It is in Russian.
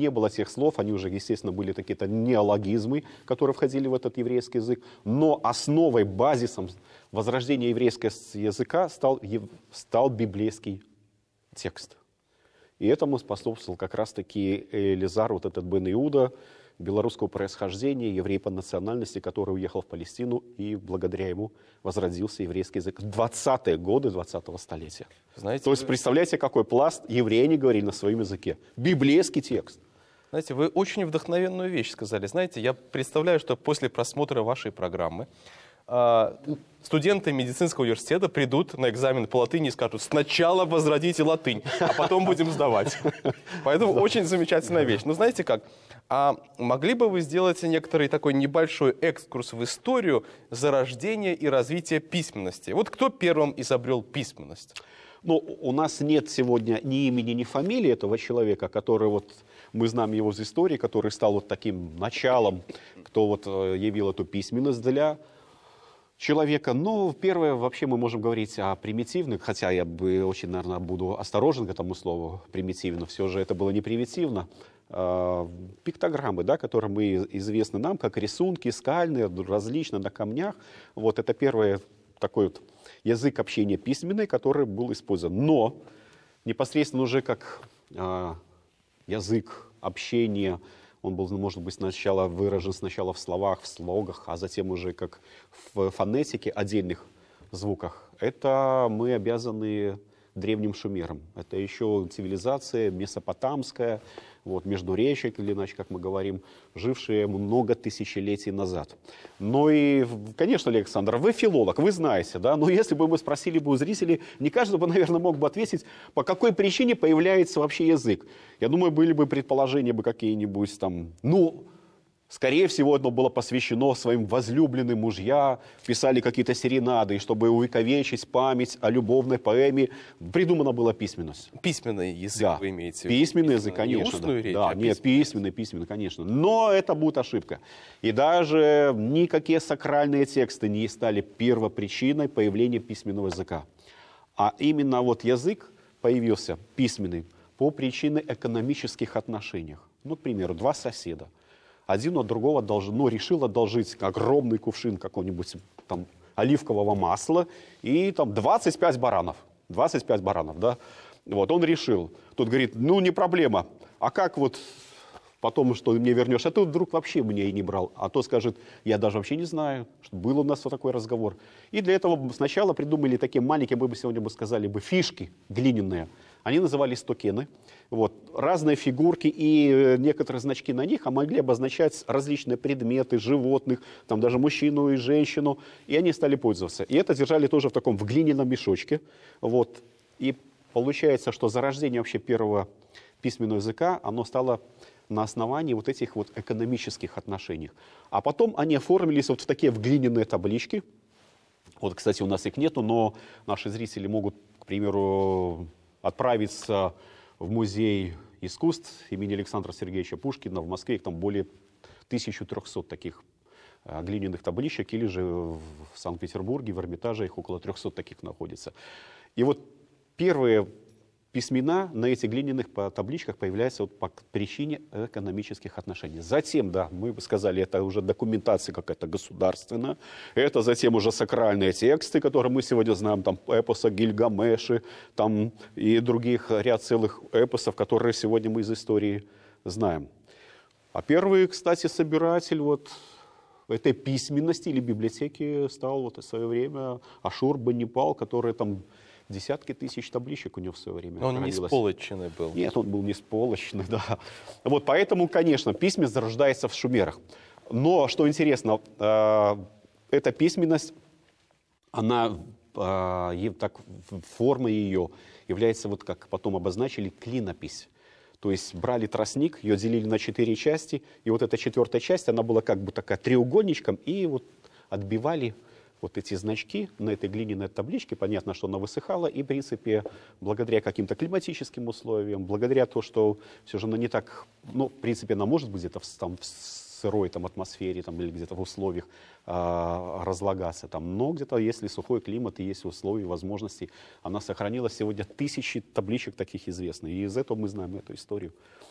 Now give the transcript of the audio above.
не было тех слов, они уже, естественно, были какие-то неологизмы, которые входили в этот еврейский язык, но основой, базисом возрождения еврейского языка стал библейский текст. И этому способствовал как раз-таки Элизар, вот этот Бен Иуда, белорусского происхождения, еврей по национальности, который уехал в Палестину, и благодаря ему возродился еврейский язык в 20-е годы 20-го столетия. Знаете, то есть, представляете, какой пласт евреи не говорили на своем языке. Библейский текст. Знаете, вы очень вдохновенную вещь сказали. Знаете, я представляю, что после просмотра вашей программы студенты медицинского университета придут на экзамен по латыни и скажут: сначала возродите латынь, а потом будем сдавать. Поэтому очень замечательная вещь. Но знаете как? А могли бы вы сделать некоторый такой небольшой экскурс в историю зарождения и развития письменности? Вот кто первым изобрел письменность? Ну, у нас нет сегодня ни имени, ни фамилии этого человека, который вот, мы знаем его из истории, который стал вот таким началом, кто вот явил эту письменность для человека. Но первое, вообще мы можем говорить о примитивных, хотя я бы очень, наверное, буду осторожен к этому слову примитивно, все же это было не примитивно. Пиктограммы, да, которые мы известны нам, как рисунки скальные, различные на камнях. Вот это первый такой вот язык общения письменный, который был использован. Но непосредственно уже как язык общения, он был, может быть, сначала выражен сначала в словах, в слогах, а затем уже как в фонетике, отдельных звуках. Это мы обязаны древним шумерам. Это еще цивилизация месопотамская, вот, междуречье, или иначе, как мы говорим, жившие много тысячелетий назад. Ну и, конечно, Александр, вы филолог, вы знаете, да, но если бы мы спросили бы у зрителей, не каждый бы, наверное, мог бы ответить, по какой причине появляется вообще язык. Я думаю, были бы предположения бы какие-нибудь там, ну, скорее всего, оно было посвящено своим возлюбленным мужья, писали какие-то серенады, и чтобы увековечить память о любовной поэме, придумана была письменность. Письменный язык, да. Вы имеете в виду? Письменный язык, конечно. Не устную речь, да, а нет, письменный, конечно. Но это будет ошибка. И даже никакие сакральные тексты не стали первопричиной появления письменного языка. А именно вот язык появился письменный по причине экономических отношений. Ну, к примеру, два соседа. Один от другого решил одолжить огромный кувшин какого-нибудь там оливкового масла и там 25 баранов. 25 баранов, да. Вот он решил. Тут говорит, ну не проблема. А как вот потом, что ты мне вернешь? А ты вдруг вообще меня и не брал. А то скажет, я даже вообще не знаю, что был у нас вот такой разговор. И для этого сначала придумали такие маленькие, мы бы сегодня сказали, фишки глиняные. Они назывались токены. Вот. Разные фигурки и некоторые значки на них могли обозначать различные предметы, животных, там даже мужчину и женщину. И они стали пользоваться. И это держали тоже в глиняном мешочке. Вот. И получается, что зарождение вообще первого письменного языка, оно стало на основании вот этих вот экономических отношений. А потом они оформились вот в такие глиняные таблички. Вот, кстати, у нас их нету, но наши зрители могут, к примеру, отправиться в музей искусств имени Александра Сергеевича Пушкина в Москве. Их там более 1300 таких глиняных табличек, или же в Санкт-Петербурге, в Эрмитаже их около 300 таких находится. И вот первые письмена на этих глиняных табличках появляются вот по причине экономических отношений. Затем, да, мы бы сказали, это уже документация какая-то государственная, это затем уже сакральные тексты, которые мы сегодня знаем, там эпоса Гильгамеши, там и других ряд целых эпосов, которые сегодня мы из истории знаем. А первый, кстати, собиратель вот этой письменности или библиотеки стал вот в свое время Ашурбанипал, который там десятки тысяч табличек у него в свое время. Он не сполоченный был. Нет, он был не сполоченный, да. Вот поэтому, конечно, письменность зарождается в шумерах. Но, что интересно, эта письменность, она, так, форма ее является, вот как потом обозначили, клинопись. То есть брали тростник, ее делили на 4 части, и вот эта 4-я часть, она была как бы такая треугольничком, и вот отбивали вот эти значки на этой глиняной табличке. Понятно, что она высыхала, и, в принципе, благодаря каким-то климатическим условиям, благодаря тому, что все же она не так, ну, в принципе, она может быть где-то в сырой там, атмосфере там, или где-то в условиях разлагаться, там, но где-то, если сухой климат и есть условия, возможности, она сохранила сегодня тысячи табличек таких известных. И из этого мы знаем эту историю.